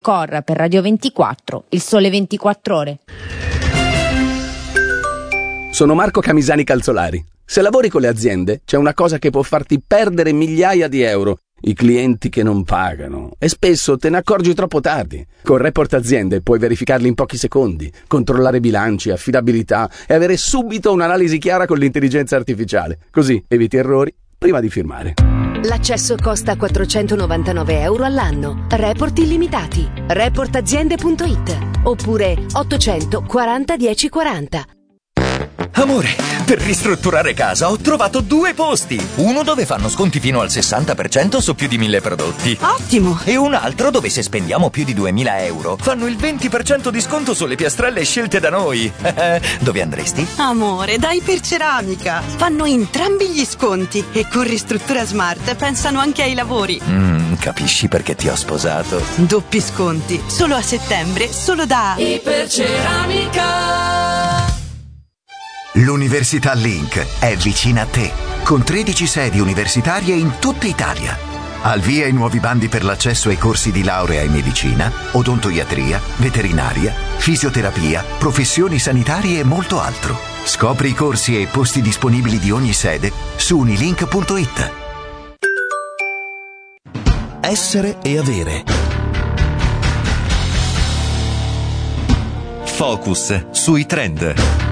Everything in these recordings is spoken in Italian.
Corra per Radio 24, Il Sole 24 Ore. Sono Marco Camisani Calzolari. Se lavori con le aziende, c'è una cosa che può farti perdere migliaia di euro: i clienti che non pagano. E spesso te ne accorgi troppo tardi. Con Report Aziende puoi verificarli in pochi secondi, controllare bilanci, affidabilità e avere subito un'analisi chiara con l'intelligenza artificiale. Così eviti errori prima di firmare. L'accesso costa 499 euro all'anno. Report illimitati. Reportaziende.it oppure 840 1040. Amore, per ristrutturare casa ho trovato 2 posti. Uno dove fanno sconti fino al 60% su più di 1000 prodotti. Ottimo! E un altro dove se spendiamo più di 2000 euro fanno il 20% di sconto sulle piastrelle scelte da noi. Dove andresti? Amore, da Iperceramica. Fanno entrambi gli sconti e con Ristruttura Smart pensano anche ai lavori. Capisci perché ti ho sposato? Doppi sconti, solo a settembre, solo da Iperceramica. L'Università Link è vicina a te, con 13 sedi universitarie in tutta Italia. Al via i nuovi bandi per l'accesso ai corsi di laurea in medicina, odontoiatria, veterinaria, fisioterapia, professioni sanitarie e molto altro. Scopri i corsi e i posti disponibili di ogni sede su unilink.it. Essere e avere. Focus sui trend.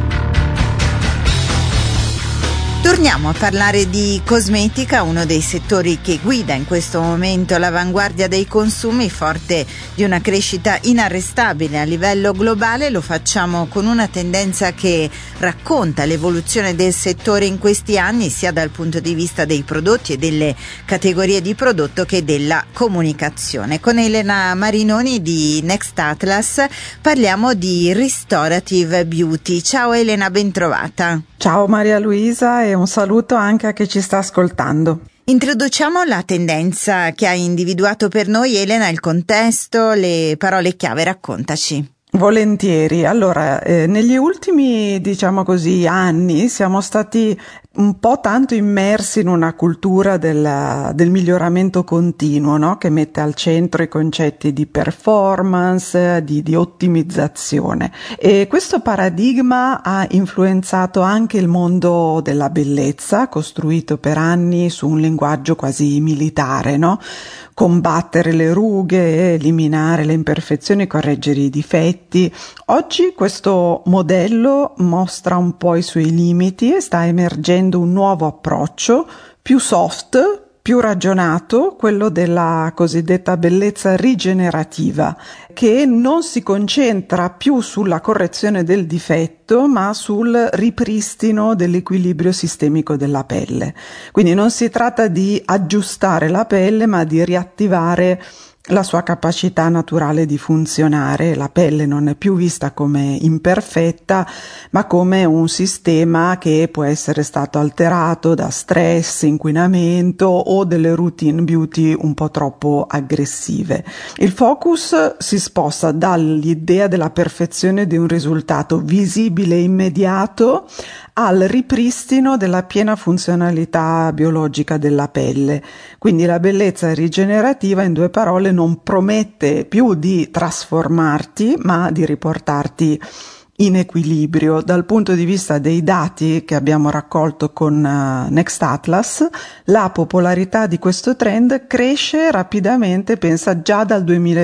Torniamo a parlare di cosmetica, uno dei settori che guida in questo momento l'avanguardia dei consumi, forte di una crescita inarrestabile a livello globale. Lo facciamo con una tendenza che racconta l'evoluzione del settore in questi anni, sia dal punto di vista dei prodotti e delle categorie di prodotto che della comunicazione. Con Elena Marinoni di Next Atlas parliamo di Restorative Beauty. Ciao Elena, bentrovata. Ciao Maria Luisa e un saluto anche a chi ci sta ascoltando. Introduciamo la tendenza che hai individuato per noi, Elena, il contesto, le parole chiave, raccontaci. Volentieri. Allora, negli ultimi, diciamo così, anni siamo stati un po' tanto immersi in una cultura del miglioramento continuo, no? Che mette al centro i concetti di performance, di ottimizzazione. E questo paradigma ha influenzato anche il mondo della bellezza, costruito per anni su un linguaggio quasi militare, no? Combattere le rughe, eliminare le imperfezioni, correggere i difetti. Oggi questo modello mostra un po' i suoi limiti e sta emergendo un nuovo approccio più soft, più ragionato, quello della cosiddetta bellezza rigenerativa, che non si concentra più sulla correzione del difetto, ma sul ripristino dell'equilibrio sistemico della pelle. Quindi non si tratta di aggiustare la pelle, ma di riattivare la sua capacità naturale di funzionare. La pelle non è più vista come imperfetta, ma come un sistema che può essere stato alterato da stress, inquinamento o delle routine beauty un po' troppo aggressive. Il focus si sposta dall'idea della perfezione di un risultato visibile e immediato al ripristino della piena funzionalità biologica della pelle. Quindi la bellezza rigenerativa, in 2 parole, non promette più di trasformarti, ma di riportarti in equilibrio. Dal punto di vista dei dati che abbiamo raccolto con Next Atlas, la popolarità di questo trend cresce rapidamente, pensa già dal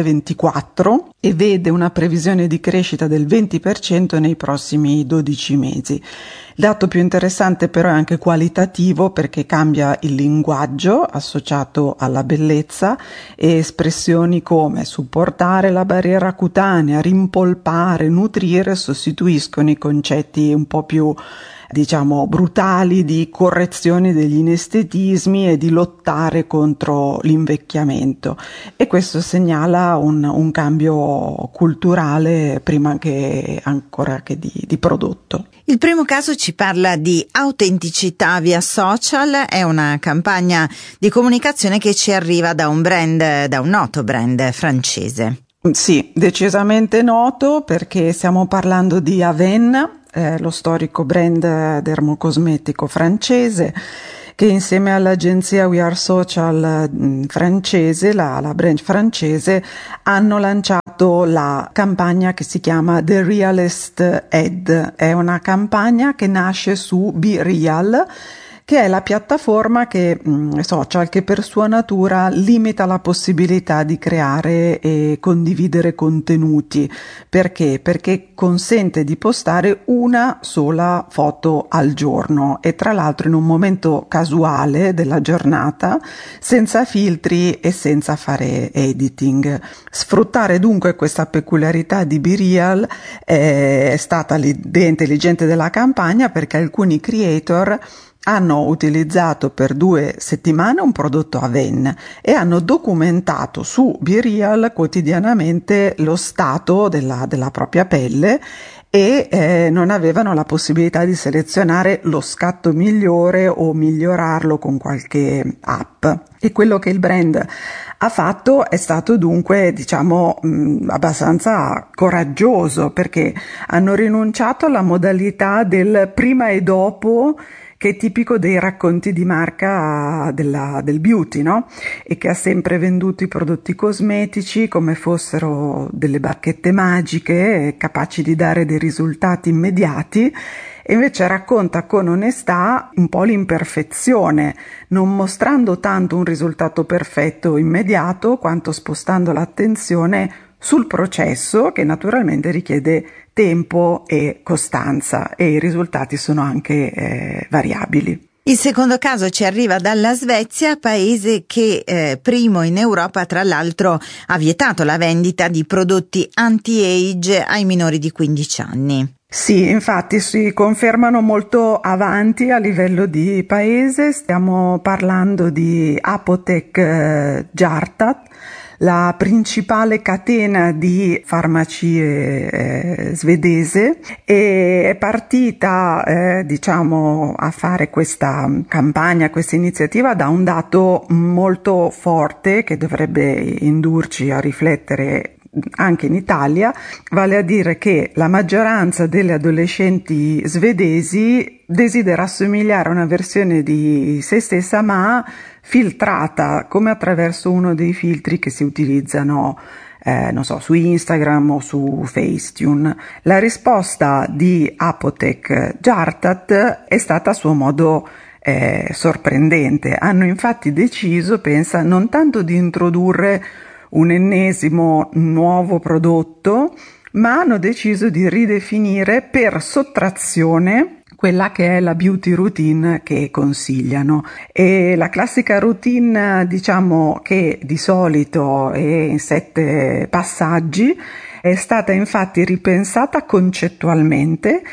2024, e vede una previsione di crescita del 20% nei prossimi 12 mesi. Il dato più interessante però è anche qualitativo, perché cambia il linguaggio associato alla bellezza e espressioni come supportare la barriera cutanea, rimpolpare, nutrire sostituiscono i concetti un po' più, diciamo, brutali di correzione degli inestetismi e di lottare contro l'invecchiamento, e questo segnala un cambio culturale prima che ancora che di prodotto. Il primo caso ci parla di autenticità via social, è una campagna di comunicazione che ci arriva da un noto brand francese. Sì, decisamente noto, perché stiamo parlando di Avène, lo storico brand dermocosmetico francese, che insieme all'agenzia We Are Social francese, la branch francese, hanno lanciato lanciato la campagna che si chiama The Realist Ad. È una campagna che nasce su BeReal, che è la piattaforma social che per sua natura limita la possibilità di creare e condividere contenuti. Perché? Perché consente di postare una sola foto al giorno e tra l'altro in un momento casuale della giornata, senza filtri e senza fare editing. Sfruttare dunque questa peculiarità di BeReal è stata l'idea intelligente della campagna, perché alcuni creator hanno utilizzato per 2 settimane un prodotto Aven e hanno documentato su BeReal quotidianamente lo stato della propria pelle e non avevano la possibilità di selezionare lo scatto migliore o migliorarlo con qualche app. E quello che il brand ha fatto è stato dunque, abbastanza coraggioso, perché hanno rinunciato alla modalità del prima e dopo, che è tipico dei racconti di marca del beauty, no? E che ha sempre venduto i prodotti cosmetici come fossero delle bacchette magiche capaci di dare dei risultati immediati, e invece racconta con onestà un po' l'imperfezione, non mostrando tanto un risultato perfetto immediato quanto spostando l'attenzione sul processo, che naturalmente richiede tempo e costanza, e i risultati sono anche variabili. Il secondo caso ci arriva dalla Svezia, paese che primo in Europa tra l'altro ha vietato la vendita di prodotti anti-age ai minori di 15 anni. Sì, infatti si confermano molto avanti a livello di paese. Stiamo parlando di Apotek Jartat, la principale catena di farmacie svedese, e è partita a fare questa campagna, questa iniziativa da un dato molto forte che dovrebbe indurci a riflettere anche in Italia, vale a dire che la maggioranza delle adolescenti svedesi desidera assomigliare a una versione di se stessa, ma filtrata, come attraverso uno dei filtri che si utilizzano su Instagram o su Facetune. La risposta di Apotek Jartat è stata a suo modo sorprendente. Hanno infatti deciso, pensa, non tanto di introdurre un ennesimo nuovo prodotto, ma hanno deciso di ridefinire per sottrazione quella che è la beauty routine che consigliano. E la classica routine, che di solito è in 7 passaggi, è stata infatti ripensata concettualmente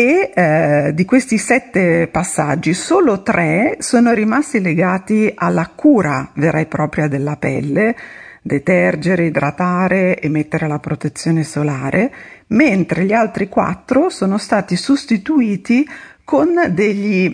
e di questi 7 passaggi solo 3 sono rimasti legati alla cura vera e propria della pelle: detergere, idratare e mettere la protezione solare, mentre gli altri 4 sono stati sostituiti con degli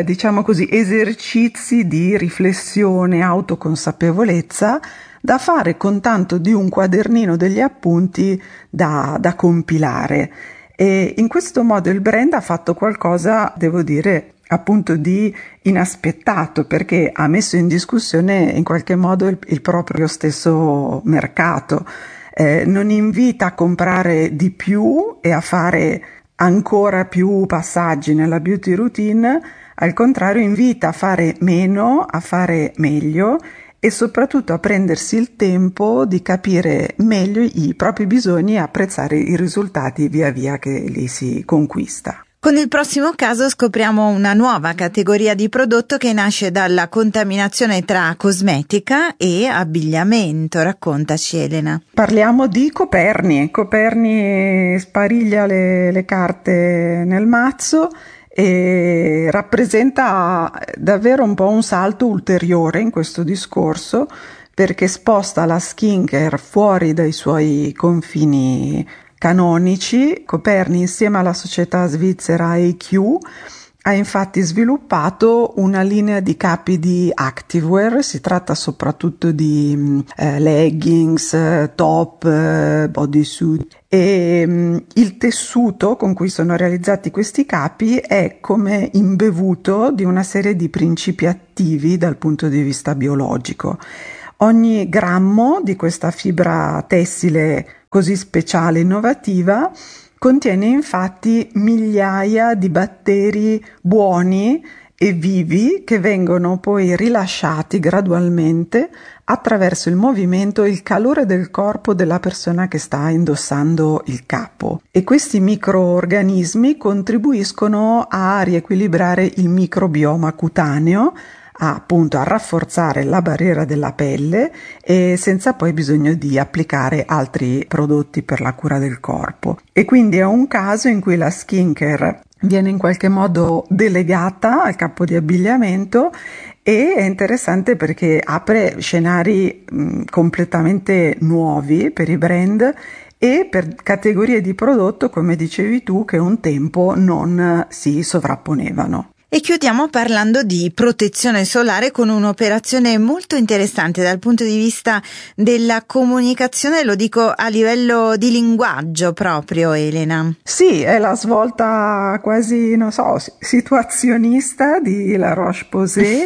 esercizi di riflessione, autoconsapevolezza da fare con tanto di un quadernino degli appunti da compilare. E in questo modo il brand ha fatto qualcosa, devo dire, appunto di inaspettato, perché ha messo in discussione in qualche modo il proprio stesso mercato. Non invita a comprare di più e a fare ancora più passaggi nella beauty routine, al contrario invita a fare meno, a fare meglio e soprattutto a prendersi il tempo di capire meglio i propri bisogni e apprezzare i risultati via via che li si conquista. Con il prossimo caso scopriamo una nuova categoria di prodotto che nasce dalla contaminazione tra cosmetica e abbigliamento. Raccontaci, Elena. Parliamo di Coperni. Coperni spariglia le carte nel mazzo e rappresenta davvero un po' un salto ulteriore in questo discorso, perché sposta la skincare fuori dai suoi confini canonici. Coperni, insieme alla società svizzera AQ, ha infatti sviluppato una linea di capi di activewear. Si tratta soprattutto di leggings, top, bodysuit, e il tessuto con cui sono realizzati questi capi è come imbevuto di una serie di principi attivi dal punto di vista biologico. Ogni grammo di questa fibra tessile così speciale e innovativa contiene infatti migliaia di batteri buoni e vivi che vengono poi rilasciati gradualmente attraverso il movimento e il calore del corpo della persona che sta indossando il capo. E questi microorganismi contribuiscono a riequilibrare il microbioma cutaneo, appunto a rafforzare la barriera della pelle e senza poi bisogno di applicare altri prodotti per la cura del corpo. E quindi è un caso in cui la skincare viene in qualche modo delegata al capo di abbigliamento e è interessante perché apre scenari completamente nuovi per i brand e per categorie di prodotto, come dicevi tu, che un tempo non si sovrapponevano. E chiudiamo parlando di protezione solare con un'operazione molto interessante dal punto di vista della comunicazione, lo dico a livello di linguaggio proprio, Elena. Sì, è la svolta quasi, situazionista di La Roche-Posay.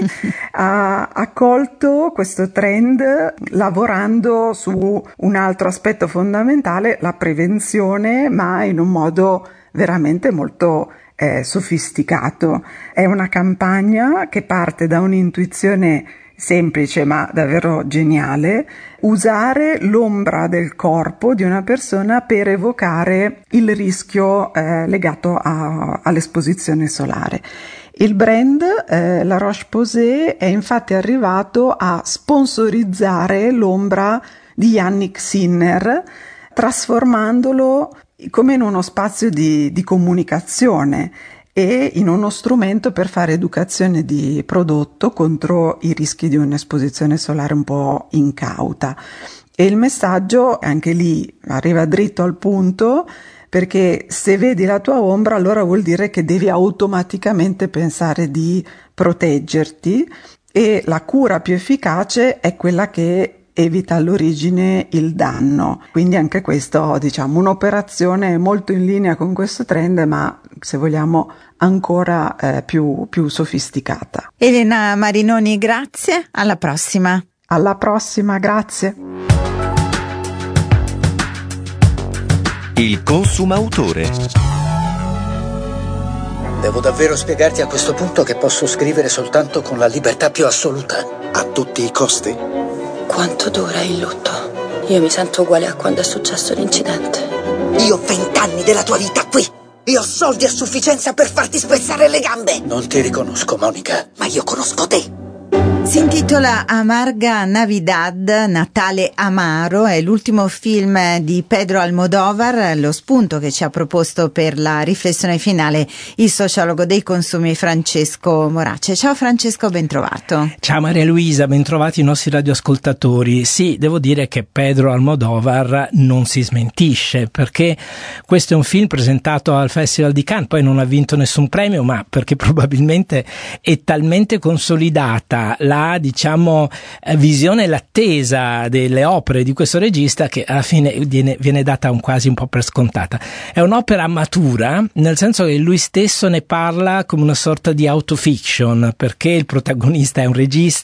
Ha colto questo trend lavorando su un altro aspetto fondamentale, la prevenzione, ma in un modo veramente molto sofisticato. È una campagna che parte da un'intuizione semplice ma davvero geniale: usare l'ombra del corpo di una persona per evocare il rischio legato all'esposizione solare. Il brand La Roche-Posay è infatti arrivato a sponsorizzare l'ombra di Yannick Sinner, trasformandolo come in uno spazio di comunicazione e in uno strumento per fare educazione di prodotto contro i rischi di un'esposizione solare un po' incauta. E il messaggio anche lì arriva dritto al punto, perché se vedi la tua ombra allora vuol dire che devi automaticamente pensare di proteggerti, e la cura più efficace è quella che evita all'origine il danno. Quindi anche questo, un'operazione molto in linea con questo trend, ma se vogliamo ancora più sofisticata. Elena Marinoni, grazie, alla prossima. Alla prossima, grazie. Il consumautore. Devo davvero spiegarti a questo punto che posso scrivere soltanto con la libertà più assoluta. A tutti i costi? Quanto dura il lutto? Io mi sento uguale a quando è successo l'incidente. Io ho 20 anni della tua vita qui e ho soldi a sufficienza per farti spezzare le gambe. Non ti riconosco, Monica, ma io conosco te. Si intitola Amarga Navidad, Natale Amaro, è l'ultimo film di Pedro Almodóvar, lo spunto che ci ha proposto per la riflessione finale il sociologo dei consumi Francesco Morace. Ciao Francesco, ben trovato. Ciao Maria Luisa, ben trovati i nostri radioascoltatori. Sì, devo dire che Pedro Almodóvar non si smentisce, perché questo è un film presentato al Festival di Cannes, poi non ha vinto nessun premio, ma perché probabilmente è talmente consolidata la visione e l'attesa delle opere di questo regista che alla fine viene data quasi un po' per scontata. È un'opera matura, nel senso che lui stesso ne parla come una sorta di autofiction, perché il protagonista è un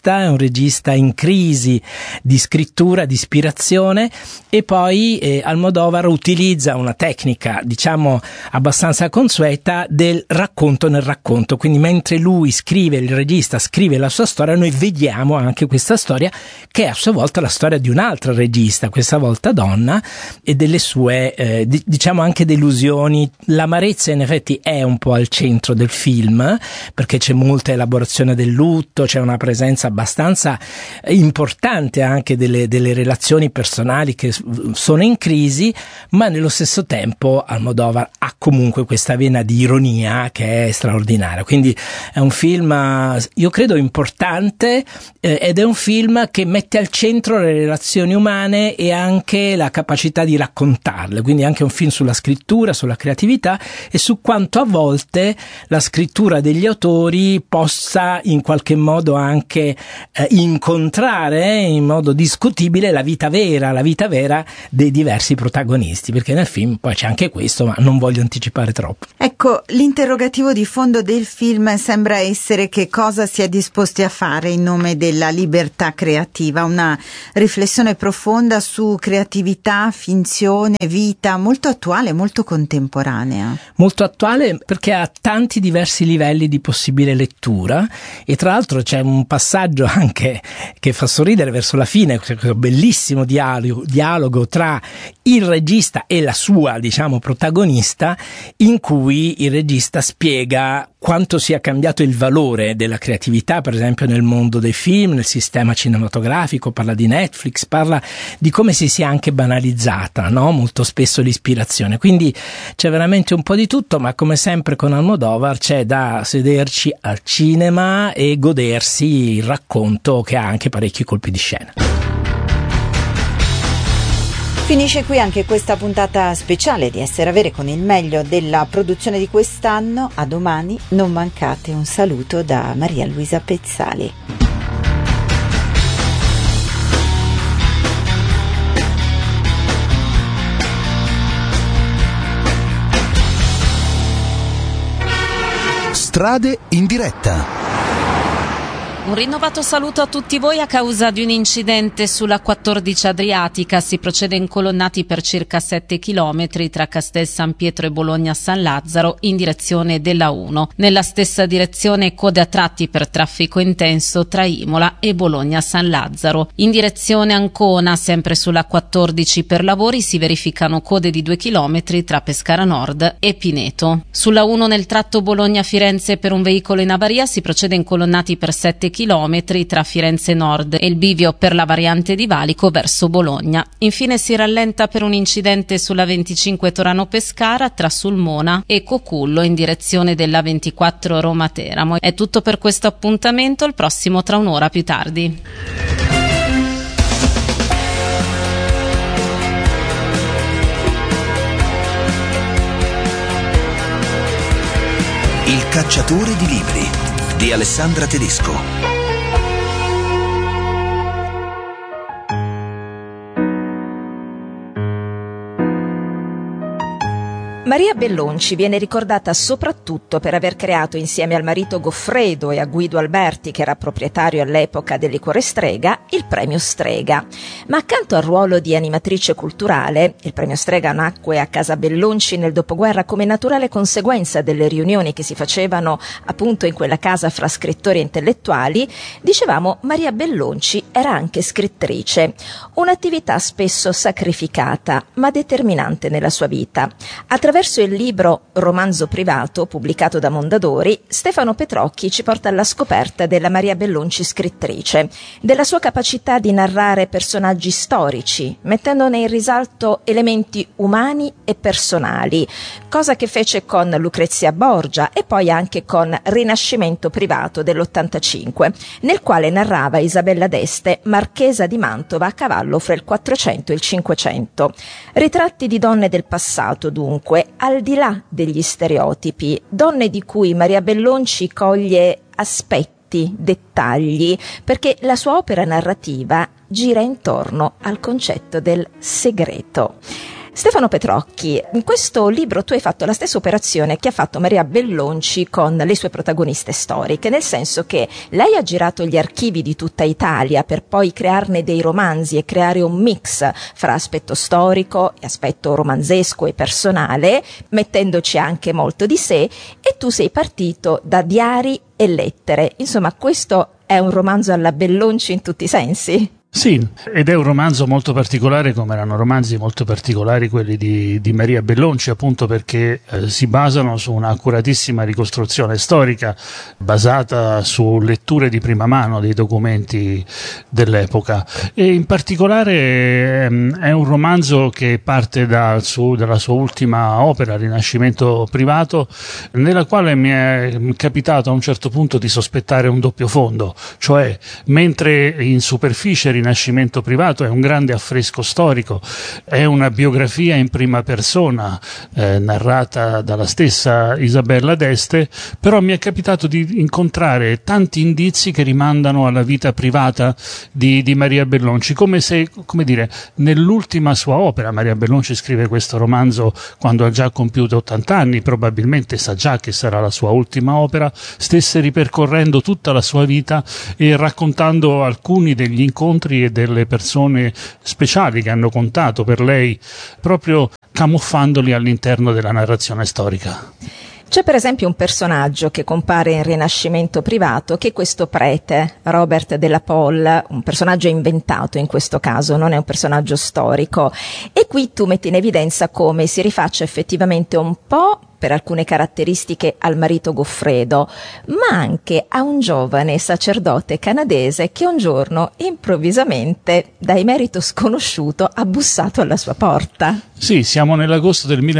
regista in crisi di scrittura, di ispirazione, e poi Almodóvar utilizza una tecnica abbastanza consueta del racconto nel racconto, quindi mentre lui scrive, il regista scrive la sua storia, noi vediamo anche questa storia che è a sua volta la storia di un'altra regista, questa volta donna, e delle sue anche delusioni. L'amarezza in effetti è un po' al centro del film, perché c'è molta elaborazione del lutto, c'è una presenza abbastanza importante anche delle relazioni personali che sono in crisi, ma nello stesso tempo Almodóvar ha comunque questa vena di ironia che è straordinaria. Quindi è un film, io credo, importante, ed è un film che mette al centro le relazioni umane e anche la capacità di raccontarle, quindi anche un film sulla scrittura, sulla creatività e su quanto a volte la scrittura degli autori possa in qualche modo anche incontrare in modo discutibile la vita vera dei diversi protagonisti, perché nel film poi c'è anche questo, ma non voglio anticipare troppo. Ecco, l'interrogativo di fondo del film sembra essere che cosa si è disposti a fare in nome della libertà creativa, una riflessione profonda su creatività, finzione, vita, molto attuale, molto contemporanea. Molto attuale perché ha tanti diversi livelli di possibile lettura, e tra l'altro c'è un passaggio anche che fa sorridere verso la fine, questo bellissimo dialogo tra il regista e la sua, diciamo, protagonista, in cui il regista spiega quanto sia cambiato il valore della creatività, per esempio nel mondo dei film, nel sistema cinematografico, parla di Netflix, parla di come si sia anche banalizzata, no? Molto spesso l'ispirazione. Quindi c'è veramente un po' di tutto, ma come sempre con Almodovar c'è da sederci al cinema e godersi il racconto, che ha anche parecchi colpi di scena. Finisce qui anche questa puntata speciale di Essere Avere con il meglio della produzione di quest'anno. A domani, non mancate. Un saluto da Maria Luisa Pezzali. Strade in diretta. Un rinnovato saluto a tutti voi. A causa di un incidente sulla 14 Adriatica si procede in colonnati per circa 7 chilometri tra Castel San Pietro e Bologna San Lazzaro in direzione della 1. Nella stessa direzione code a tratti per traffico intenso tra Imola e Bologna San Lazzaro. In direzione Ancona, sempre sulla 14 per lavori, si verificano code di 2 chilometri tra Pescara Nord e Pineto. Sulla 1 nel tratto Bologna-Firenze per un veicolo in avaria si procede in colonnati per 7 chilometri tra Firenze Nord e il bivio per la variante di Valico verso Bologna. Infine si rallenta per un incidente sulla 25 Torano-Pescara tra Sulmona e Cocullo in direzione della 24 Roma-Teramo. È tutto per questo appuntamento, il prossimo tra un'ora più tardi. Il cacciatore di libri di Alessandra Tedesco. Maria Bellonci viene ricordata soprattutto per aver creato, insieme al marito Goffredo e a Guido Alberti, che era proprietario all'epoca del liquore Strega, il premio Strega. Ma accanto al ruolo di animatrice culturale, il premio Strega nacque a casa Bellonci nel dopoguerra come naturale conseguenza delle riunioni che si facevano appunto in quella casa fra scrittori e intellettuali. Dicevamo, Maria Bellonci era anche scrittrice, un'attività spesso sacrificata ma determinante nella sua vita. Attraverso il libro Romanzo privato, pubblicato da Mondadori, Stefano Petrocchi ci porta alla scoperta della Maria Bellonci scrittrice, della sua capacità di narrare personaggi storici, mettendone in risalto elementi umani e personali, cosa che fece con Lucrezia Borgia e poi anche con Rinascimento privato dell'85, nel quale narrava Isabella d'Este, marchesa di Mantova, a cavallo fra il 400 e il 500. Ritratti di donne del passato, dunque, al di là degli stereotipi, donne di cui Maria Bellonci coglie aspetti, dettagli, perché la sua opera narrativa gira intorno al concetto del segreto. Stefano Petrocchi, in questo libro tu hai fatto la stessa operazione che ha fatto Maria Bellonci con le sue protagoniste storiche, nel senso che lei ha girato gli archivi di tutta Italia per poi crearne dei romanzi e creare un mix fra aspetto storico e aspetto romanzesco e personale, mettendoci anche molto di sé, e tu sei partito da diari e lettere. Insomma, questo è un romanzo alla Bellonci in tutti i sensi. Sì, ed è un romanzo molto particolare, come erano romanzi molto particolari quelli di Maria Bellonci, appunto perché si basano su un'accuratissima ricostruzione storica basata su letture di prima mano dei documenti dell'epoca, e in particolare è un romanzo che parte dalla sua ultima opera, Rinascimento privato, nella quale mi è capitato a un certo punto di sospettare un doppio fondo, cioè mentre in superficie Rinascimento privato, è un grande affresco storico, è una biografia in prima persona narrata dalla stessa Isabella d'Este, però mi è capitato di incontrare tanti indizi che rimandano alla vita privata di Maria Bellonci, come se, come dire, nell'ultima sua opera, Maria Bellonci scrive questo romanzo quando ha già compiuto 80 anni, probabilmente sa già che sarà la sua ultima opera, stesse ripercorrendo tutta la sua vita e raccontando alcuni degli incontri e delle persone speciali che hanno contato per lei, proprio camuffandoli all'interno della narrazione storica. C'è per esempio un personaggio che compare in Rinascimento privato, che è questo prete, Robert de la Pole, un personaggio inventato in questo caso, non è un personaggio storico. E qui tu metti in evidenza come si rifaccia effettivamente un po' per alcune caratteristiche al marito Goffredo, ma anche a un giovane sacerdote canadese che un giorno improvvisamente, da emerito sconosciuto, ha bussato alla sua porta. Sì, siamo nell'agosto del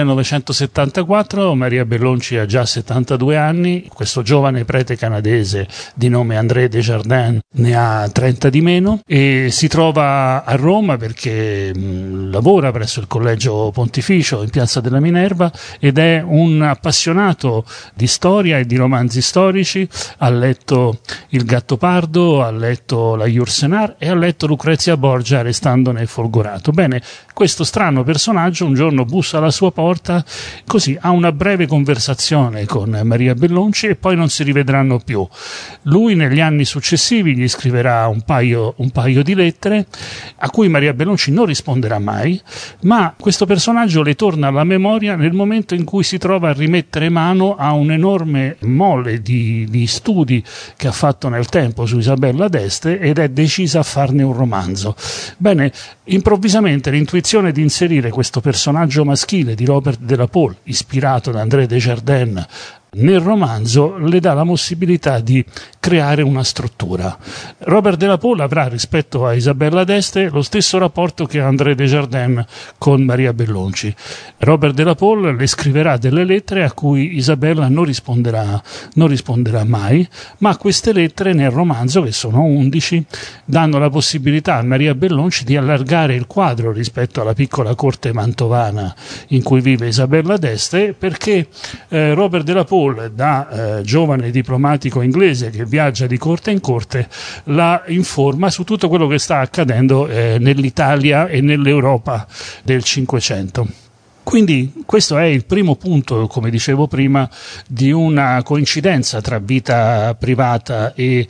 1974, Maria Bellonci ha già 72 anni, questo giovane prete canadese di nome André Desjardins ne ha 30 di meno e si trova a Roma perché lavora presso il Collegio Pontificio in Piazza della Minerva ed è un appassionato di storia e di romanzi storici, ha letto Il Gattopardo, ha letto la Yourcenar e ha letto Lucrezia Borgia restandone folgorato. Bene, questo strano personaggio un giorno bussa alla sua porta, così ha una breve conversazione con Maria Bellonci e poi non si rivedranno più. Lui negli anni successivi gli scriverà un paio di lettere a cui Maria Bellonci non risponderà mai, ma questo personaggio le torna alla memoria nel momento in cui si trova a rimettere mano a un enorme mole di studi che ha fatto nel tempo su Isabella d'Este ed è decisa a farne un romanzo. Bene, improvvisamente l'intuizione di inserire questo personaggio maschile di Robert de la Pole, ispirato da André Desjardins, nel romanzo le dà la possibilità di creare una struttura. Robert de la Pole avrà rispetto a Isabella d'Este lo stesso rapporto che André Desjardins con Maria Bellonci. Robert de la Pole le scriverà delle lettere a cui Isabella non risponderà mai, ma queste lettere nel romanzo, che sono 11, danno la possibilità a Maria Bellonci di allargare il quadro rispetto alla piccola corte mantovana in cui vive Isabella d'Este, perché Robert de la Pole, da giovane diplomatico inglese che viaggia di corte in corte, la informa su tutto quello che sta accadendo nell'Italia e nell'Europa del Cinquecento. Quindi questo è il primo punto, come dicevo prima, di una coincidenza tra vita privata e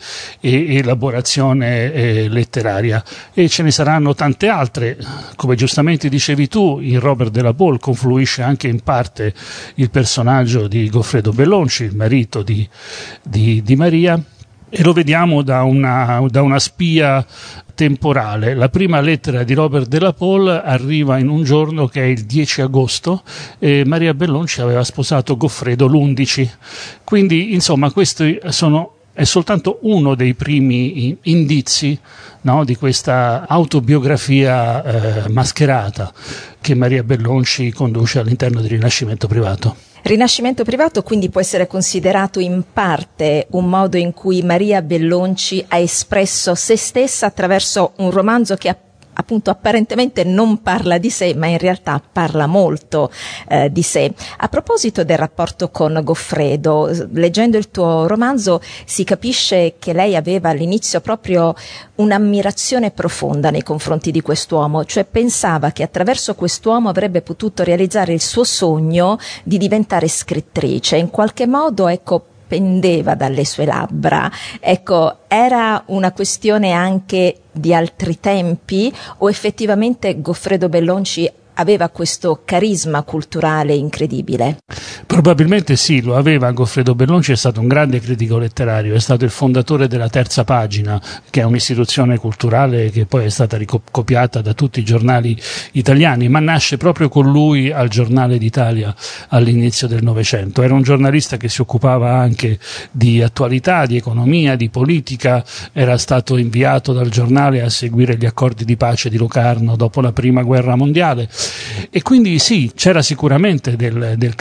elaborazione letteraria, e ce ne saranno tante altre. Come giustamente dicevi tu, in Robert de la Pole confluisce anche in parte il personaggio di Goffredo Bellonci, il marito di Maria, e lo vediamo da una spia temporale. La prima lettera di Robert de la Pole arriva in un giorno che è il 10 agosto e Maria Bellonci aveva sposato Goffredo l'11. Quindi, insomma, questo è soltanto uno dei primi indizi, no, di questa autobiografia mascherata che Maria Bellonci conduce all'interno del Rinascimento privato. Rinascimento privato quindi può essere considerato in parte un modo in cui Maria Bellonci ha espresso se stessa attraverso un romanzo che appunto apparentemente non parla di sé, ma in realtà parla molto di sé. A proposito del rapporto con Goffredo, leggendo il tuo romanzo si capisce che lei aveva all'inizio proprio un'ammirazione profonda nei confronti di quest'uomo, cioè pensava che attraverso quest'uomo avrebbe potuto realizzare il suo sogno di diventare scrittrice. In qualche modo, pendeva dalle sue labbra. Era una questione anche di altri tempi, o effettivamente Goffredo Bellonci aveva questo carisma culturale incredibile? Probabilmente sì, lo aveva. Goffredo Bellonci è stato un grande critico letterario, è stato il fondatore della Terza Pagina, che è un'istituzione culturale che poi è stata ricopiata da tutti i giornali italiani, ma nasce proprio con lui al Giornale d'Italia all'inizio del Novecento. Era un giornalista che si occupava anche di attualità, di economia, di politica, era stato inviato dal giornale a seguire gli accordi di pace di Locarno dopo la Prima Guerra Mondiale, e quindi sì, c'era sicuramente del carisma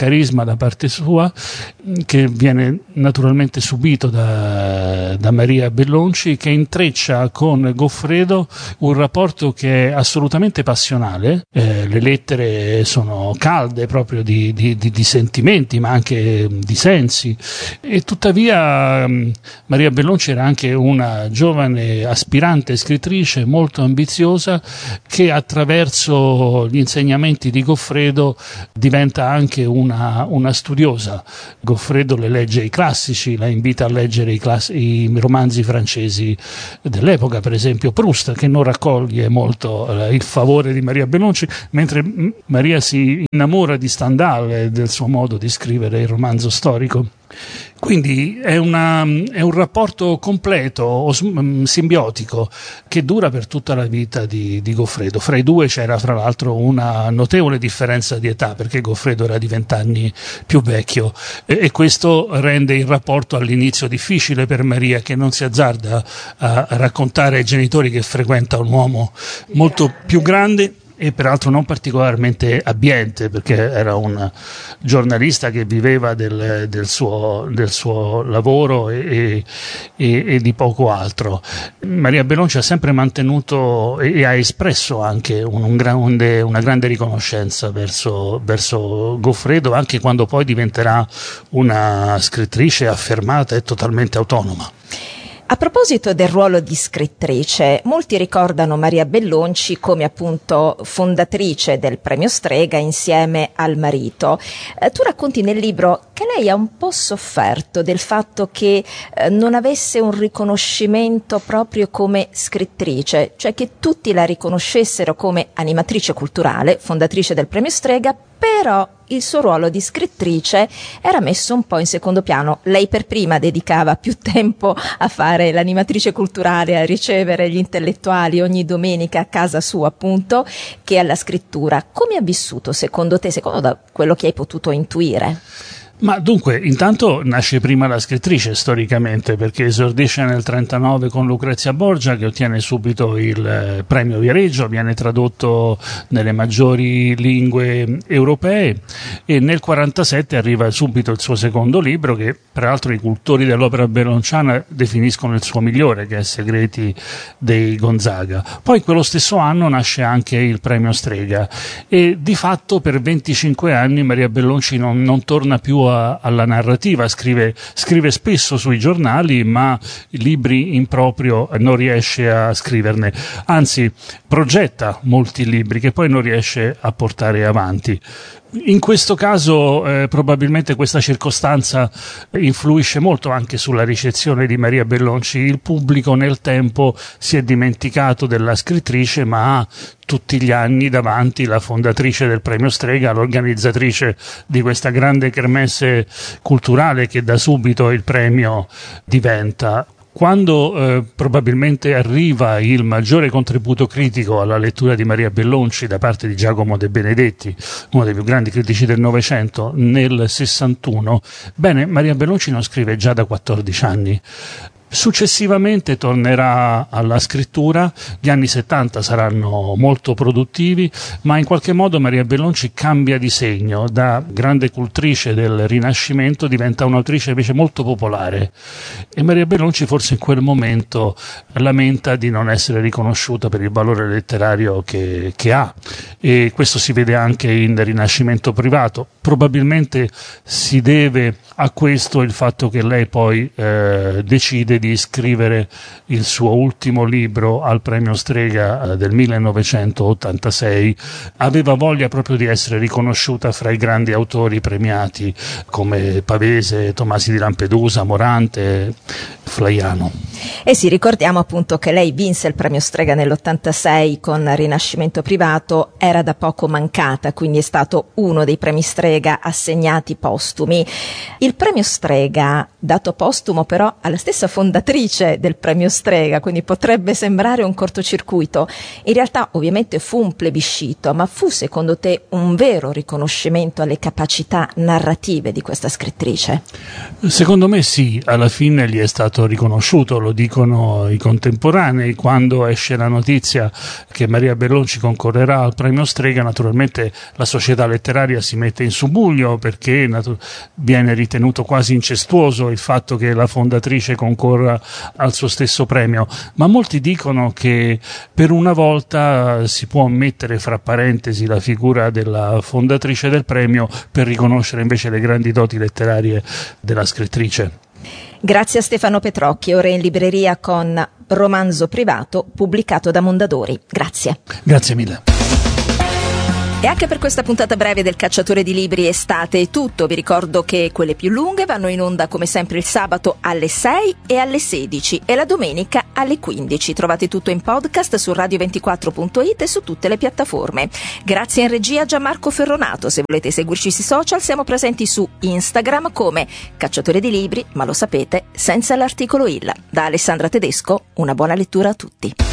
da parte sua, che viene naturalmente subito da Maria Bellonci, che intreccia con Goffredo un rapporto che è assolutamente passionale. Le lettere sono calde proprio di sentimenti, ma anche di sensi, e tuttavia Maria Bellonci era anche una giovane aspirante scrittrice molto ambiziosa, che attraverso gli insegnamenti di Goffredo diventa anche una studiosa. Goffredo le legge i classici, la invita a leggere i romanzi francesi dell'epoca, per esempio Proust, che non raccoglie molto il favore di Maria Bellonci, mentre Maria si innamora di Stendhal e del suo modo di scrivere il romanzo storico. Quindi è un rapporto completo, simbiotico, che dura per tutta la vita di Goffredo. Fra i due c'era fra l'altro una notevole differenza di età, perché Goffredo era di 20 anni più vecchio, e questo rende il rapporto all'inizio difficile per Maria, che non si azzarda a raccontare ai genitori che frequenta un uomo molto più grande e peraltro non particolarmente abbiente, perché era un giornalista che viveva del suo lavoro e di poco altro. Maria Bellonci ha sempre mantenuto e ha espresso anche una grande riconoscenza verso Goffredo, anche quando poi diventerà una scrittrice affermata e totalmente autonoma. A proposito del ruolo di scrittrice, molti ricordano Maria Bellonci come appunto fondatrice del Premio Strega insieme al marito. Tu racconti nel libro che lei ha un po' sofferto del fatto che non avesse un riconoscimento proprio come scrittrice, cioè che tutti la riconoscessero come animatrice culturale, fondatrice del Premio Strega, però il suo ruolo di scrittrice era messo un po' in secondo piano. Lei per prima dedicava più tempo a fare l'animatrice culturale, a ricevere gli intellettuali ogni domenica a casa sua appunto, che alla scrittura. Come ha vissuto secondo te, secondo da quello che hai potuto intuire? Ma dunque, intanto nasce prima la scrittrice storicamente, perché esordisce nel 1939 con Lucrezia Borgia, che ottiene subito il premio Viareggio, viene tradotto nelle maggiori lingue europee, e nel 1947 arriva subito il suo secondo libro, che peraltro i cultori dell'opera bellonciana definiscono il suo migliore, che è Segreti dei Gonzaga. Poi quello stesso anno nasce anche il premio Strega, e di fatto per 25 anni Maria Bellonci non torna più alla narrativa, scrive spesso sui giornali, ma libri in proprio non riesce a scriverne, anzi progetta molti libri che poi non riesce a portare avanti. In questo caso probabilmente questa circostanza influisce molto anche sulla ricezione di Maria Bellonci. Il pubblico nel tempo si è dimenticato della scrittrice, ma ha tutti gli anni davanti la fondatrice del Premio Strega, l'organizzatrice di questa grande kermesse culturale che da subito il premio diventa. Quando probabilmente arriva il maggiore contributo critico alla lettura di Maria Bellonci da parte di Giacomo De Benedetti, uno dei più grandi critici del Novecento, nel 61, Maria Bellonci non scrive già da 14 anni. Successivamente tornerà alla scrittura, gli anni 70 saranno molto produttivi, ma in qualche modo Maria Bellonci cambia di segno, da grande cultrice del Rinascimento diventa un'autrice invece molto popolare, e Maria Bellonci forse in quel momento lamenta di non essere riconosciuta per il valore letterario che ha, e questo si vede anche in Rinascimento privato. Probabilmente si deve a questo il fatto che lei poi decide di scrivere il suo ultimo libro al Premio Strega del 1986. Aveva voglia proprio di essere riconosciuta fra i grandi autori premiati come Pavese, Tomasi di Lampedusa, Morante, Flaiano. E sì, ricordiamo appunto che lei vinse il Premio Strega nell'86 con Rinascimento privato, era da poco mancata, quindi è stato uno dei premi Strega assegnati postumi. Il Premio Strega, dato postumo però alla stessa fondatrice del Premio Strega, quindi potrebbe sembrare un cortocircuito. In realtà ovviamente fu un plebiscito, ma fu secondo te un vero riconoscimento alle capacità narrative di questa scrittrice? Secondo me sì, alla fine gli è stato riconosciuto, lo dicono i contemporanei. Quando esce la notizia che Maria Bellonci concorrerà al Premio Strega, naturalmente la società letteraria si mette in subbuglio, perché viene ritenuto quasi incestuoso il fatto che la fondatrice concorra al suo stesso premio, ma molti dicono che per una volta si può mettere fra parentesi la figura della fondatrice del premio per riconoscere invece le grandi doti letterarie della scrittrice. Grazie a Stefano Petrocchi, ora in libreria con Romanzo privato pubblicato da Mondadori. Grazie. Grazie mille. E anche per questa puntata breve del Cacciatore di Libri estate è tutto. Vi ricordo che quelle più lunghe vanno in onda come sempre il sabato alle 6 e alle 16 e la domenica alle 15. Trovate tutto in podcast su radio24.it e su tutte le piattaforme. Grazie in regia a Gianmarco Ferronato. Se volete seguirci sui social siamo presenti su Instagram come Cacciatore di Libri, ma lo sapete, senza l'articolo il. Da Alessandra Tedesco, una buona lettura a tutti.